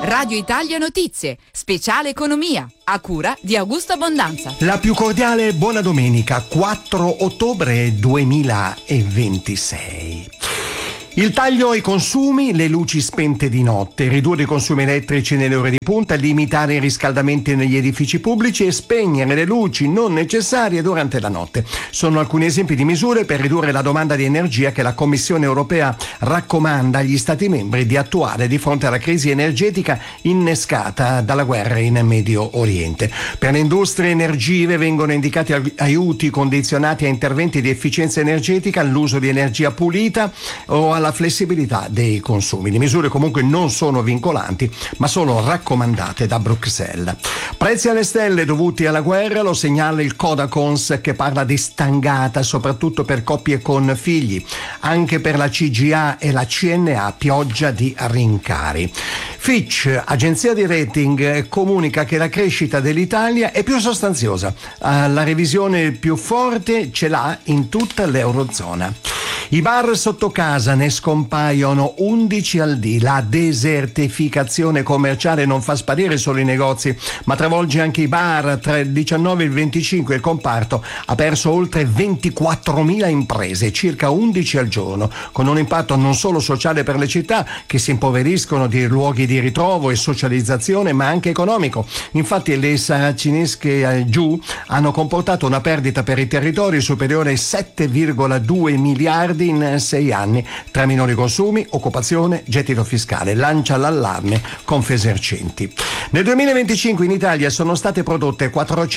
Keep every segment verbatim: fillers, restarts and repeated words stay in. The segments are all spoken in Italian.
Radio Italia Notizie, speciale economia, a cura di Augusto Abbondanza. La più cordiale buona domenica, quattro ottobre duemilaventisei. Il taglio ai consumi, le luci spente di notte, ridurre i consumi elettrici nelle ore di punta, limitare i riscaldamenti negli edifici pubblici e spegnere le luci non necessarie durante la notte. Sono alcuni esempi di misure per ridurre la domanda di energia che la Commissione europea raccomanda agli Stati membri di attuare di fronte alla crisi energetica innescata dalla guerra in Medio Oriente. Per le industrie energive vengono indicati aiuti condizionati a interventi di efficienza energetica, all'uso di energia pulita o alla flessibilità dei consumi. Le misure comunque non sono vincolanti, ma sono raccomandate da Bruxelles. Prezzi alle stelle dovuti alla guerra, lo segnala il Codacons, che parla di stangata soprattutto per coppie con figli. Anche per la C G A e la C N A pioggia di rincari. Fitch, agenzia di rating, comunica che la crescita dell'Italia è più sostanziosa. La revisione più forte ce l'ha in tutta l'Eurozona. I bar sotto casa, ne scompaiono undici al dì. La desertificazione commerciale non fa sparire solo i negozi, ma travolge anche i bar. Tra il diciannove e il venticinque il comparto ha perso oltre ventiquattromila imprese, circa undici al giorno, con un impatto non solo sociale per le città, che si impoveriscono di luoghi di ritrovo e socializzazione, ma anche economico. Infatti le saracinesche giù hanno comportato una perdita per i territori superiore ai sette virgola due miliardi in sei anni, tra minori consumi, occupazione, gettito fiscale. Lancia l'allarme Confesercenti. Nel duemilaventicinque in Italia sono state prodotte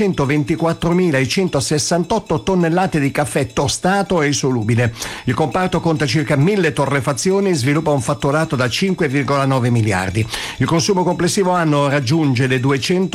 quattrocentoventiquattromilacentosessantotto tonnellate di caffè tostato e solubile. Il comparto conta circa mille torrefazioni e sviluppa un fatturato da cinque virgola nove miliardi. Il consumo complessivo anno raggiunge le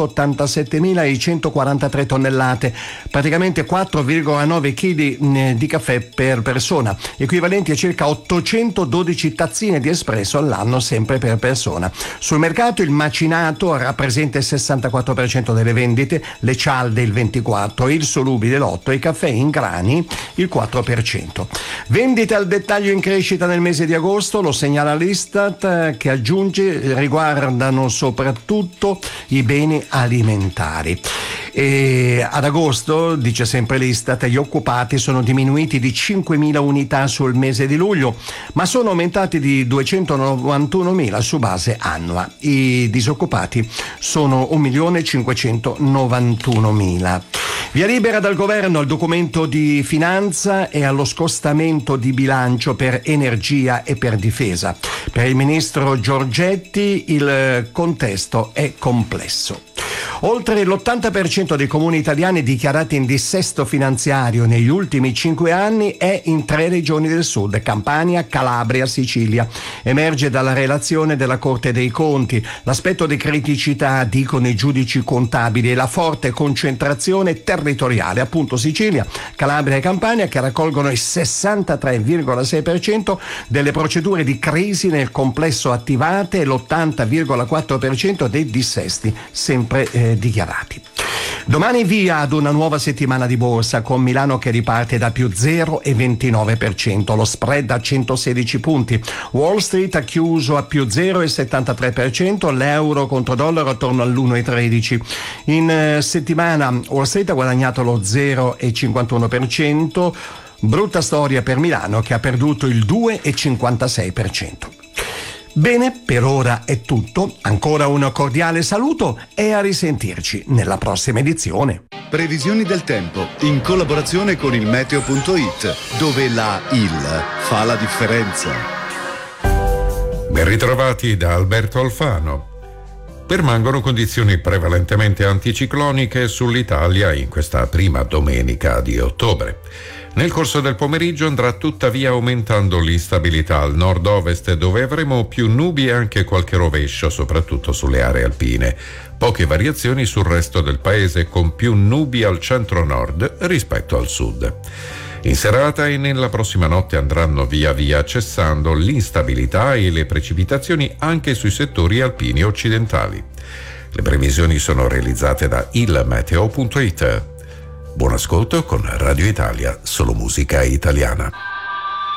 duecentottantasettemilacentoquarantatré tonnellate, praticamente quattro virgola nove chili di caffè per persona, equivalenti a circa ottocentododici tazzine di espresso all'anno, sempre per persona. Sul mercato il macinato rappresenta il sessantaquattro per cento delle vendite, le cialde il ventiquattro per cento, il solubile l'otto per cento, i caffè in grani il quattro per cento. Vendite al dettaglio in crescita nel mese di agosto, lo segnala l'Istat, che aggiunge riguardano soprattutto i beni alimentari. E ad agosto, dice sempre l'Istat, gli occupati sono diminuiti di cinquemila unità sul mese di luglio, ma sono aumentati di duecentonovantunomila su base annua. I disoccupati sono un milione cinquecentonovantunomila. Via libera dal governo al documento di finanza e allo scostamento di bilancio per energia e per difesa. Per il ministro Giorgetti il contesto è complesso. Oltre l'ottanta per cento dei comuni italiani dichiarati in dissesto finanziario negli ultimi cinque anni è in tre regioni del sud: Campania, Calabria, Sicilia. Emerge dalla relazione della Corte dei Conti l'aspetto di criticità, dicono i giudici contabili, e la forte concentrazione territoriale, appunto Sicilia, Calabria e Campania, che raccolgono il sessantatré virgola sei per cento delle procedure di crisi nel complesso attivate e l'ottanta virgola quattro per cento dei dissesti sempre eh, dichiarati. Domani via ad una nuova settimana di borsa, con Milano che riparte da più zero virgola ventinove per cento, lo spread a centosedici punti. Wall Street ha chiuso a più zero virgola settantatré per cento, l'euro contro dollaro attorno all'uno virgola tredici. In eh, settimana Wall Street ha guadagnato lo zero virgola cinquantuno per cento, brutta storia per Milano che ha perduto il due virgola cinquantasei per cento. Bene, per ora è tutto. Ancora un cordiale saluto e a risentirci nella prossima edizione. Previsioni del tempo in collaborazione con il meteo punto it, dove la il fa la differenza. Ben ritrovati da Alberto Alfano. Permangono condizioni prevalentemente anticicloniche sull'Italia in questa prima domenica di ottobre. Nel corso del pomeriggio andrà tuttavia aumentando l'instabilità al nord-ovest, dove avremo più nubi e anche qualche rovescio, soprattutto sulle aree alpine. Poche variazioni sul resto del paese, con più nubi al centro-nord rispetto al sud. In serata e nella prossima notte andranno via via cessando l'instabilità e le precipitazioni anche sui settori alpini occidentali. Le previsioni sono realizzate da il meteo punto it. Buon ascolto con Radio Italia, solo musica italiana.